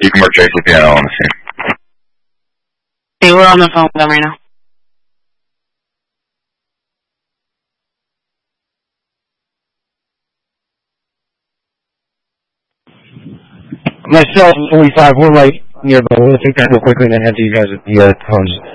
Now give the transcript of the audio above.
You can mark JCPNL on the scene. Hey, we're on the phone with them right now. Myself, 45, we're right near the, we'll take that real quickly and then head to you guys at the phones.